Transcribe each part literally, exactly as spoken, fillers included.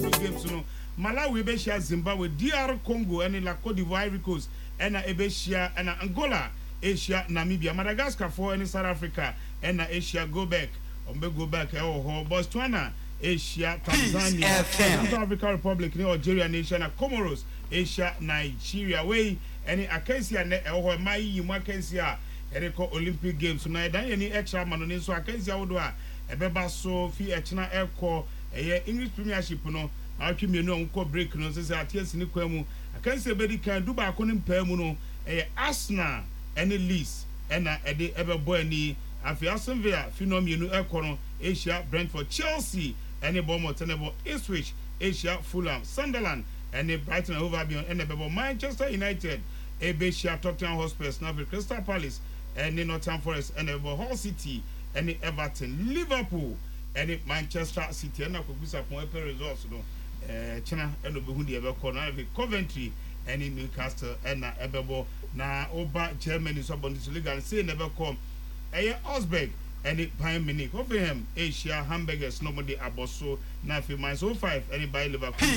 Olympic Games no Malawi be share Zimbabwe, D R Congo and la Côte d'Ivoire, Ivory Coast and Asia and Angola, Asia, Namibia, Madagascar for any South Africa and Asia go back. Ombe go back oh Botswana, Asia, Tanzania, South Africa Republic, Algeria nation, Comoros, Asia, Nigeria way any Acacia ne oh my you Acacia Ereko Olympic Games so na dan any extra man so Acacia wodo a ebeba so fi echna eko eye English Premiership no atwi me no nko break no so say atias ni kwamu Acacia be di kan du ba ko ni mpamu no eye Arsenal any Leeds ena ede ebebo ani afi Aston Villa Phenomenu Ekono Asia Brentford Chelsea any Bournemouth Tenebo Ipswich Asia Fulham Sunderland any Brighton and Hove Albion and Bebo Manchester United Asia Tottenham Hotspur Navi Crystal Palace any Nottingham Forest and Hull City any Everton Liverpool any Manchester City and Akubusa Point results no eh China and Obehundi ebe corner Coventry any Newcastle and Ebebo na Oba Germany so Bundesliga and say never come Eye Osberg any Bayern Munich Hoffenheim Asia Hamburgers nobody aboso na fi minus oh five any by Liverpool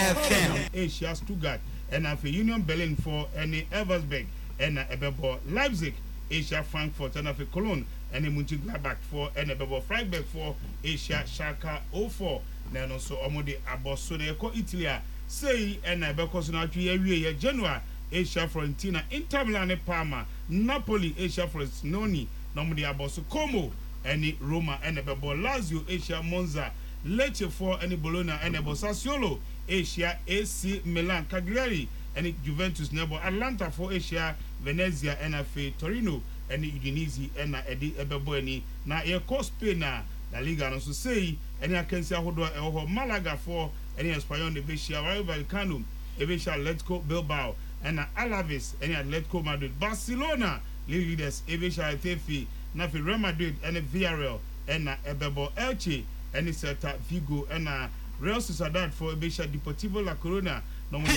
Asia Stuttgart and na fi Union Berlin for any Elversberg and na Ebebo Leipzig Asia Frankfurt and na fi Cologne any Mönchengladbach for and Ebebo Freiburg for Asia Schalke oh four na no so omode aboso na ko Italy say and na Ebeko so na twi awie Genoa Asia Fiorentina Inter Milan Parma Napoli Asia Frosinone Normally aboso Como any Roma and Ebebo Lazio Asia Monza Lecce for any Bologna and Ebebo Sassuolo Asia A C Milan Cagliari any Juventus nebo Atlanta for Asia Venezia and F Torino any Udinese and Edi Ebebo any na ye ko Spain na La Liga no so say any akansi ahodo e Malaga for any Espanyol de Asia Rayo Vallecano Asia Atletico Bilbao and Alaves any Atletico Madrid Barcelona leaders Asia Tefi na fi Real Madrid and Villarreal and Ebebo Elche and Celta Vigo and Real Sociedad for Asia Deportivo La Corona no more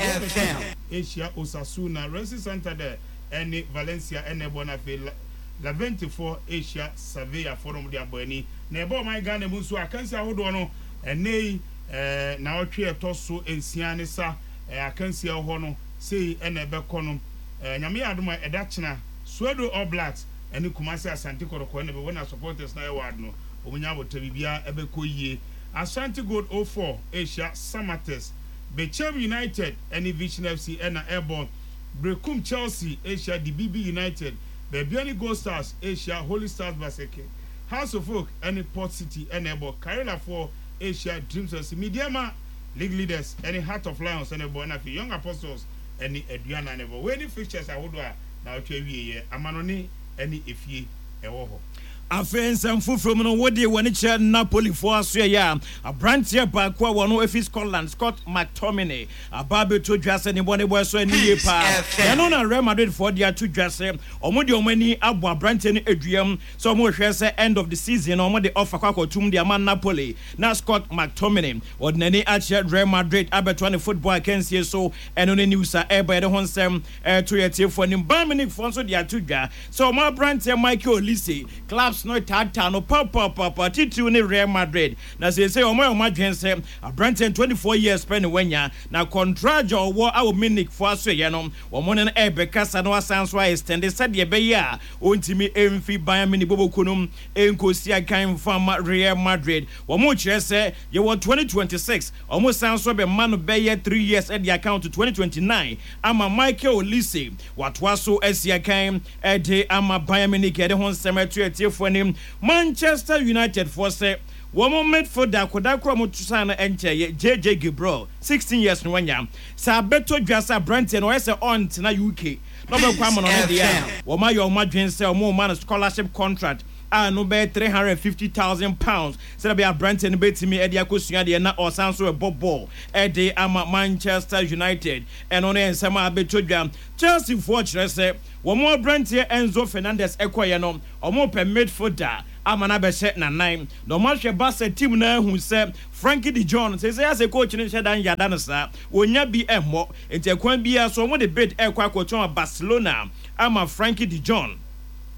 Asia Osasuna Racing Santander and Valencia and Bonafe Levante for Asia Sevilla for them their boy nebo my Ghana musu akansi ahodo no ene eh na otwe etoso ensiane sa akansi ahodo no sei ene beko no nyame adoma edachena Suedo All Blacks and Kumasi Asante Koroko and when our supporters na award no omunya boto bibia ebeko yie Asante Gold oh four Asia Samates Bechem United and Vision F C and Airborne Brekum Chelsea Asia D B B United Bebiani Gold Stars Asia Holy Stars Baseke House of Oak and Port City and Airborne Karela for Asia Dreams of Mediama League Leaders and Heart of Lions and Airborne and Young Apostles and Adriana and Airborne winning fixtures are what na otwe amanone ani efie ewo ho Afensam from no wodi woni che Napoli for aso ya abrantie baako a wono efi Scotland Scott McTominay ababe to dwase ne bone boy so ani ye pa eno na Real Madrid for dia to dwase omo de omani abo abrantie ne aduam so omo hwe se end of the season omo de offer kwakotum de man Napoli na Scott McTominay ordinary ache Real Madrid abeto ne football akansie so eno ne news a ebe de honsem eh to yetie for nim Bayern Munich for so dia to dwa so omo abrantie Michael Olise clubs no tata no papa papa titu ne Real Madrid na say say omo omo adwense abranten twenty-four years pen wanya na contract owo awo Munich for aso ye no omo ne ebe kasa no asanso a extend said ye be ya ontimi emfi Bayern Munich bobokunum enkosi akan fama Real Madrid omo kire say ye won twenty twenty-six omo sanso be man be ye three years at the account to twenty twenty-nine ama Michael Olise watwaso asiakan e de ama Bayern Munich e de hon semetu etiefo Manchester United for say woman made for da koda kro mo tusana enche J J Gabriel sixteen years no wanya sa beto dwasa Brentford no say on na U K no be kwa mo no dia wo ma yo ma dwen say mo man scholarship contract and no be three hundred fifty thousand pounds so be a Brentford betimi e dia kosua de na osanso e bobo e de ama Manchester United and on ensema beto dwa Chelsea for say wo mo Brentford Enzo Fernandez ekoye no omo pe midfielder amana be set na nine no ma hwe Barca team na hu se Frankie de Jong say say as a coach ni hwe dan yada no sa onya bi emmo enti ekwan bi aso omo de bid ekwa koton Barcelona ama Frankie de Jong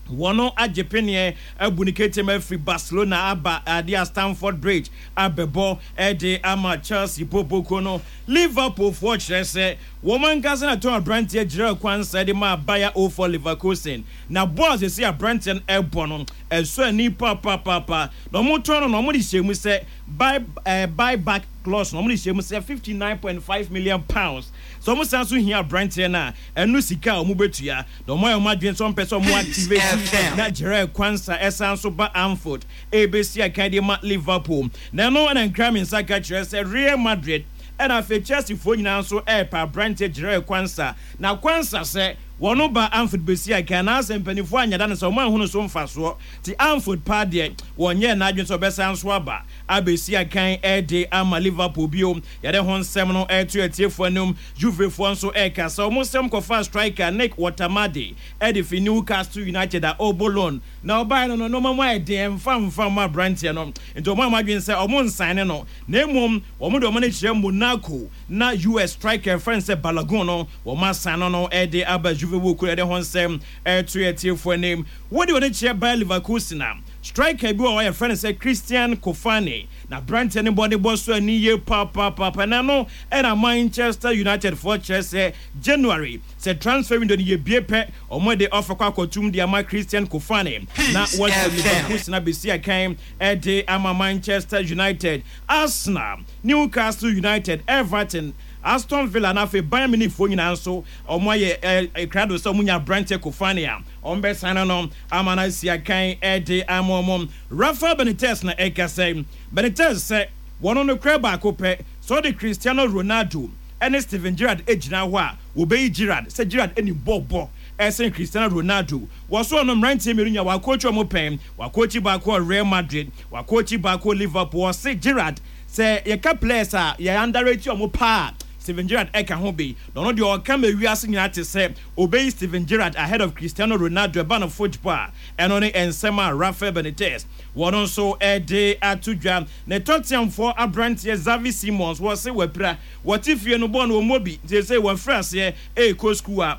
Wono ajepenie abunikete mafri Barcelona aba adia Stamford Bridge abebo ede ama Chelsea popoko no Liverpool for Chelsea woman gaza na to Brantia Gerald Kwanza de ma Bayer o for Leverkusen na boss you see a Branton ebo no eso ani papa papa no mo to no no mo di shemu se buy uh, buy back clause no mo di shemu se fifty-nine point five million pounds so mo san so here Branton na enu sika o mo betua no mo mo adwen so person mo activate na Gerald Kwanza esan so ba Anfield A B C Academy Liverpool na no na nkramin saka Chelsea Real Madrid and afi Chelsea fo nyina so e pa Branton Gerald Kwanza na Kwanza se wono ba Anfield besi aka na asempanyfo anyada ne so man hunu so mfaso ti Anfield pa de wonye na adwen so besan so aba abesi aka e de ama Liverpool bio yade hon nsem no e to etiefo anum Juve fo nso e ka so mo sem ko fa striker Nick Watamade e de fi Newcastle United a Obolon na oba no no no mama e de mfa mfa ma Branton no nto mo amadwen se o mo nsan no na emom o mo do mo na kire Monaco na U S striker friend se Balogun no o ma san no e de aba Juve wo kure de honsem e to etiefo name what do you want to share by Leverkusen striker bi o your friend say Christian Kofani na Branton body boss so ani ye papa papa na no e na Manchester United for Chelsea January say transfer window ye biepe o mo de offer kwa kotum de ama Christian Kofani na what Leverkusen na be see akan e de ama Manchester United Arsenal Newcastle United Everton Aston Villa na fe Bayern Munich fo nyina nso omoye e krado so munya Branton Kofani a ombe sana no amana sia kan e de amomom Rafa Benitez na ekase Benitez se wono no kra ba akopɛ so de Cristiano Ronaldo and Steven Gerrard ejina ho a wo be Gerrard se Gerrard eni bobo esen Cristiano Ronaldo waso no mrantie merunya wa coach mo pen wa coach ba ko Real Madrid wa coach ba ko Liverpool se Gerrard se ye ka players a ye underrate o mo pa Steven Gerrard eka ho be no no de o ka mawiase nyina te se obey Steven Gerrard ahead of Cristiano Ronaldo e ban of football eno ne ensema Rafa Benitez wono so e de atudwa ne Tottenham for Abrantie Xavi Simons wo se wapra wotifie no bon wo mobi they say wo France e e ko school a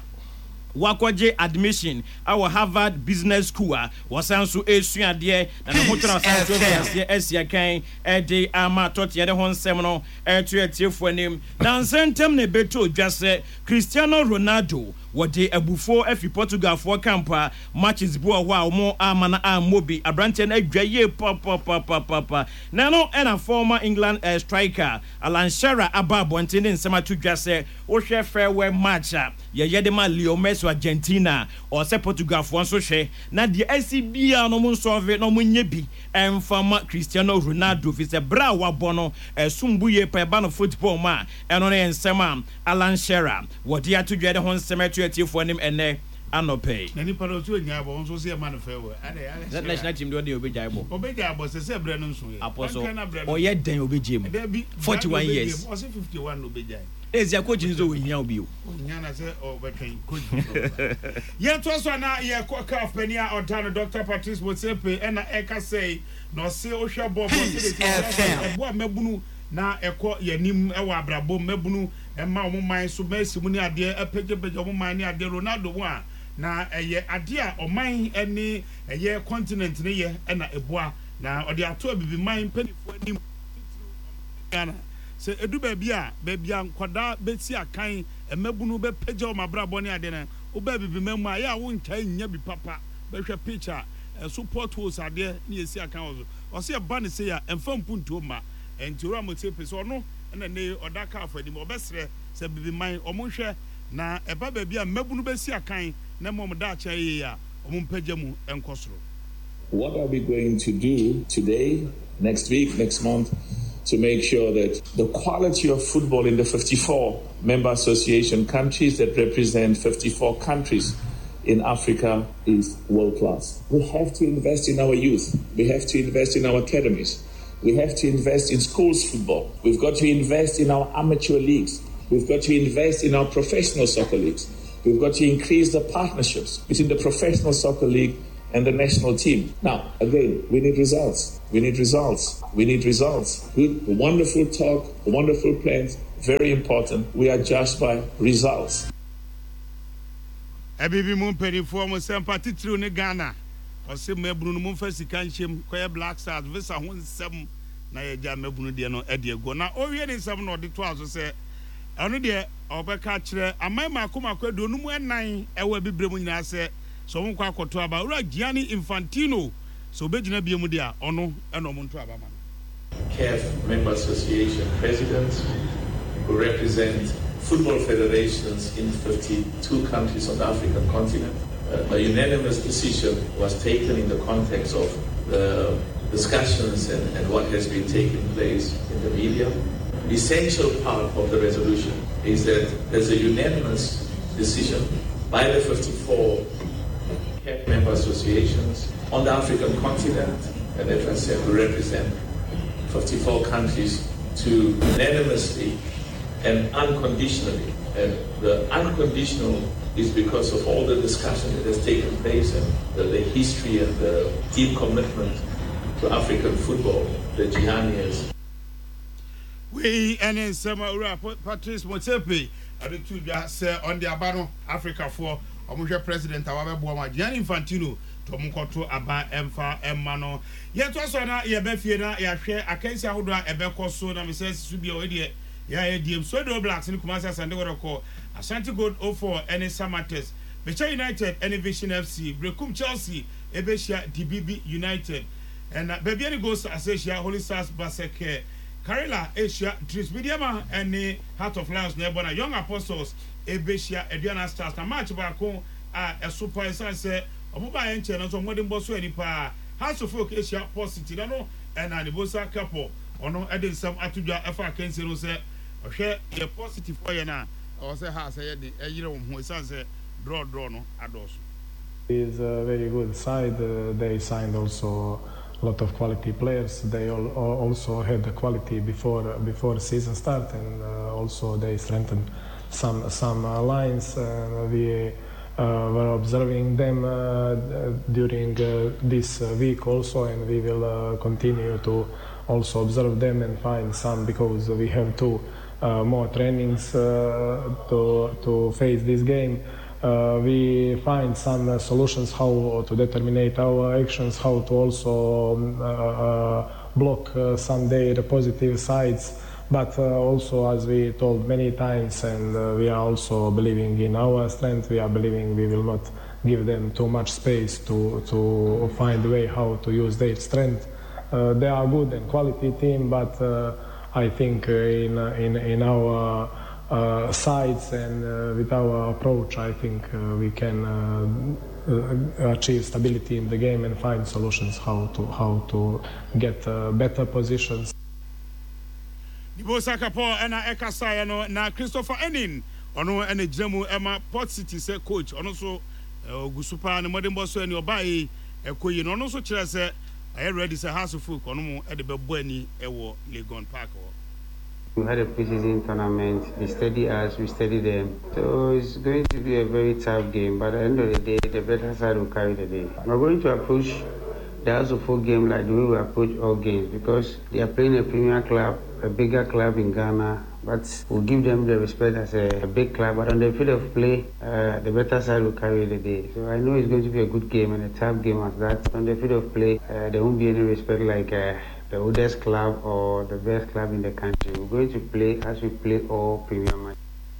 Wakoje admission our Harvard Business School wasan so esuade na ne hotra san so ase asia kan e de ama tote de hon sem no e to etiefo anim na nsentem ne beto dwase Cristiano Ronaldo wode abufo afi Portugal for campa matches bo ho a mo amana amobi Abrante na adwaye papa papa papa na no and a former England uh, striker Alan Shearer ababo ntene nsema to dwase wo hwe farewell match ye ye de ma Leo Messi Argentina or se Portugal for so hwe na de A C B a no mo solve no mo nye bi emfama Cristiano Ronaldo fi se bra wa bono esumbuye pa ba no football ma eno ne nsema Alan Shearer wode atudwa de hon nsema etiefo anim ene anopay na ni paro tu nya bo nso se man farewell ade that national team do dey obejai bo obejai bo se se bre no nso ye aposo oye den obejai mu forty-one years o se fifty-one obejai ezi coach nzo we nya obi o nya na se o bekan coach ye to so na ye ka pani a odano Doctor Patrice Motsepe ena eka say no se o hwe bo bo se de bo mabunu na ekọ yanim e wa abrabo mabunu emma omoman so masimu ni ade epegepeje omoman ni ade Ronaldo wo a na eye ade a oman eni eye continent ne ye na eboa na ode ato abibi man panifo anim Ghana se edu ba bia ba bia nkoda beti akan emabunu be peje o mabrabo ni ade na wo ba bibi mamu a ya wo nkai nya bi papa be hwe picture support host ade ni esi akan ozo o se ba ne se ya emfa mpunto ma entiro Motsepe so no na ne odaka afani mo besre se bibi man omonhwe na eba ba bia mabunu besi akan na mom da cha ye ya omompaje mu enkosoro. What are we going to do today, next week, next month to make sure that the quality of football in the fifty-four member association countries that represent fifty-four countries in Africa is world class? We have to invest in our youth. We have to invest in our academies. We have to invest in schools football. We've got to invest in our amateur leagues. We've got to invest in our professional soccer leagues. We've got to increase the partnerships between the professional soccer league and the national team. Now, again, we need results. We need results. We need results. Good, wonderful talk, wonderful plans, very important. We are judged by results. Ebibi mu mpanyinfo mo sempa titiri ne Ghana ɔse mabunu no mumfa sika nhyem kɔyɛ Black Stars visa ho nsɛm na yɛgya mabunu de no ɛde ago na owie ne nsɛm na ɔde to aso sɛ ɛno deɛ ɔbɛka kyerɛ aman mako mako do no mu ɛnan ɛwɔ bibre mu nyinaa sɛ so mo kwa akɔto aba ura Gianni Infantino so obegyina bia mu de a ɔno ɛna ɔmo nto aba ma C A F Member Association presidents who represent football federations in fifty-two countries on the African continent. Uh, a unanimous decision was taken in the context of the discussions and, and what has been taking place in the media. The essential part of the resolution is that there's a unanimous decision by the fifty-four C A F member associations on the African continent, and as I said, we represent fifty-four countries to unanimously and unconditionally. And the unconditional is because of all the discussion that has taken place and the, the history and the deep commitment to African football that Gianni has. We and in summer Patrice Motsepe at the two say on the Abano Africa for Omusha President Awabe Boama Gianni Infantino to Mukoto Aba Emfa Emmano. Yet also na Yabefiena Yashe Akensi Ahodoa Ebeko so na Missus Subi Odi ya D M Sodo Blacks in Kumasi Asante Wodoko Ashanti Gold oh four any Samates Becha United any Vision F C Brekum Chelsea Ebeshia D B B United and uh, Bebiani goes Asia Holy Stars Baseke Karela Asia Tris Mediama and the Heart of Lions Nebona Young Apostles Ebeshia Ediana Stars na match bako a super say Omoba enche na so modern boss any pa House of Folk Asia Positive no and an Ibosa couple ono edin some atudwa efa kense no say ohwe the positive for you na or say ha say the eyire wo ho say say draw draw no adoso is a very good side. Uh, they signed also a lot of quality players. They all, also had the quality before before season start, and uh, also they strengthened some some uh, lines. Uh, we uh, were observing them uh, during uh, this week also, and we will uh, continue to also observe them and find some, because we have two uh, more trainings uh, to to face this game. Uh, we find some uh, solutions how to determine our actions, how to also um, uh, uh, block uh, some their positive sides, but uh, also, as we told many times, and uh, we are also believing in our strength, we are believing we will not give them too much space to, to find a way how to use their strength. Uh, they are good and quality team, but uh, I think uh, in, in, in our Uh, sides and uh, with our approach, I think uh, we can uh, uh, achieve stability in the game and find solutions how to how to get uh, better positions. Nibosa Kapo ena ekasa no na Christopher Enin ono ene gyinamu ema Port City se coach ono so ogusupa ne modern boss eni obai ekoyi no ono so kire se I ready say House of Folk ono mo e de bebo ani ewo Legon Park. We had a preseason tournament. They study us, we study them. So it's going to be a very tough game. But at the end of the day, the better side will carry the day. We're going to approach the House of Folk game like the way we approach all games, because they are playing a premier club, a bigger club in Ghana. But we'll give them the respect as a, a big club. But on the field of play, uh, the better side will carry the day. So I know it's going to be a good game and a tough game as that. On the field of play, uh, there won't be any respect like Uh, the oldest club or the best club in the country. We're going to play as we play all premier matches.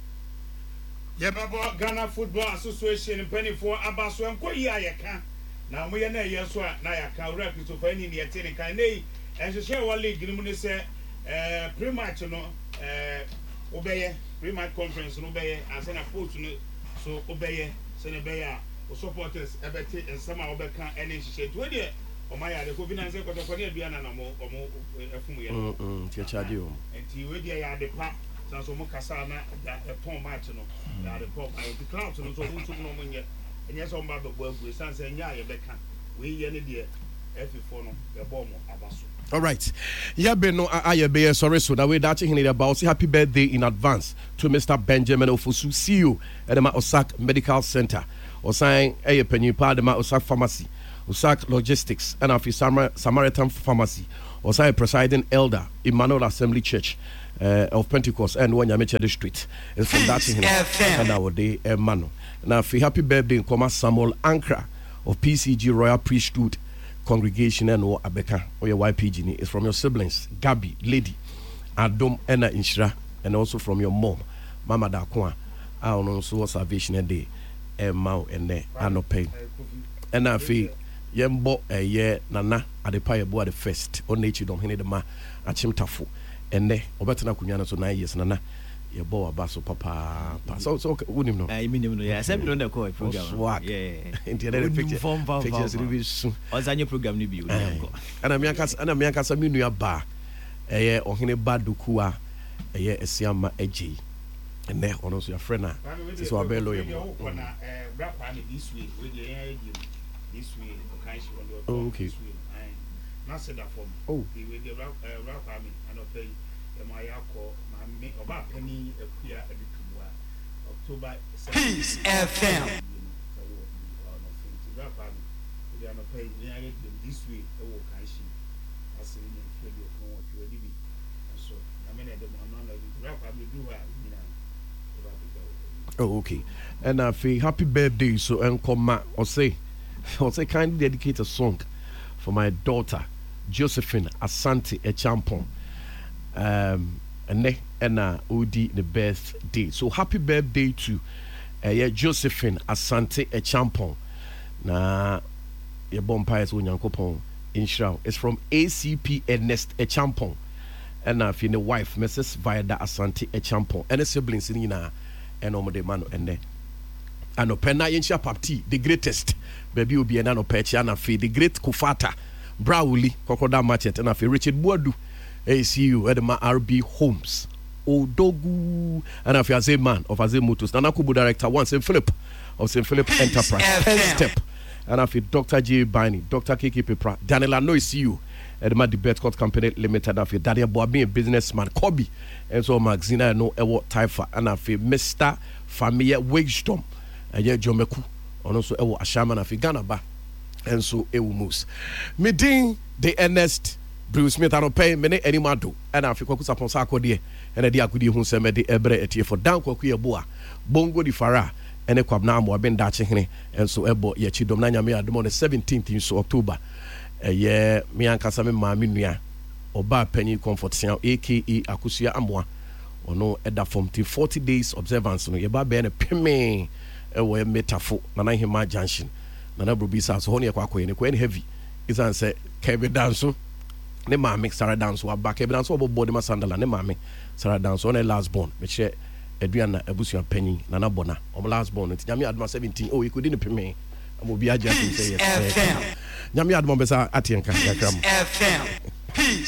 Yababo Ghana Football Association penny for Abaso and Koya Yaka. Now we are na yeswa na yaka ura Christopher Enin the attending kind and she share one league in say uh pre-match no uh obeye pre-match conference no obeye and send a post no so obeye send a beya supporters ebete and some obeka any she to there. Omaya de ko binanse ko to ne bia na na mo omo efumu ye mm mm ti chaji o enti we dia ya de pa so so mo kasa na da ton match no da de pop I the clouds no so so no mo nye enye so mba bebo agu sanse nya ye beka we ye ne de F four no be bom abaso. All right. Yeah, Ben, no, I be sorry, so that way that you hear about. Happy birthday in advance to Mister Benjamin Ofosu, C E O at the Osak Medical Center. Or saying, a penny part of the Osak Pharmacy. Usak Logistics and of Samar- Samaritan Pharmacy, or say presiding elder Emmanuel Assembly Church uh, of Pentecost and one Yamecha District. It's from that in and our day Emmanuel. Now, for happy birthday in Koma Samuel Ankra, of P C G Royal Priesthood Congregation and or Abeka or your Y P G is from your siblings, Gabby, Lady, Adom, Ena Inshra, and also from your mom, Mama Dakwa. I don't know so Salvation Day, and Mao and Ne, Anope. And I feel Yembo a year Nana at the Paya Boa the first, or nature don't hit the ma at Chimtafu, and Ne, Obatana Kunyana so nine years Nana. Your boy basso papa so so wouldn't know I mean yeah seven on the call program yeah into the picture pictures really soon ozanyo program ni bi o ana me aka ana me aka sa me nua ba eh ohene ba dokua eh esiama agi ene ono so your friend na so abelo yem na eh rap am this way we dey this way okay she on the oh okay na said that form oh we dey rap rap am and pay e ma yakọ Oba penny akuya edituwa October Peace F M this way e wo kan shi asiri ni fe bi okun wo fi odi bi so na me na de mo no na bi rap am do ha ni na oh okay and I feel happy birthday so enkoma or say or say kindly dedicate a song for my daughter Josephine Asante Echampon um and ne and uh Odi the birthday. So happy birthday to uh, yeah, Josephine Asante Echampon. Na your bompires unyankopon in Shroud. It's from A C P Ernest Echampon. And uh the wife, Missus Vida Asante Echampon. And the siblings in na and omo de mano and ne. Ano pena yensha papti, the greatest. Baby will be an ano pechi and afi the great Kufata. Brawley, Kokoda Machet and afi Richard Boadu. A C U Edema R B Holmes Odogu and if you are a man of Azim Motors Nana Kubu director one Saint Philip of Saint Philip Enterprise ten step and if you Doctor J Bini Doctor K K Pepra Daniela No C U Edema Debate Court Company Limited and if you Daniel Boabi a businessman Kobe and so Maxina no Ewo Taifa and if you Mister Familia Wigstorm and yet Jomeku and also Ewo Ashaman if you Ghana ba and so Ewo Moose Medin the Ernest Bruce Smith aro pay many any mado and Africa kusa ponsa akode and the akudi hu se me de ebre etie for dan kwaku ye boa bongo di fara ene kwabna amo ben da chehene and so ebo ye chidom na nyame adom on the seventeenth in so October eh ye me ankasa me ma me nua oba panyi comfort sian aka akusua amoa ono eda from till forty days observance no ye ba be na peme e wo metafo na na hima junction na na brobisa so hono ye kwakoye ne ko any heavy is an say Kevin Danso ne maame Sarah dance wa back e dance obo body masandala ne maame Sarah dance on last born me che eduana abusuan panyin na na bona o last born nti nyame adoma seventeen oh ikodi ne peme amobi agya say yes nyame adoma besa atienka yakram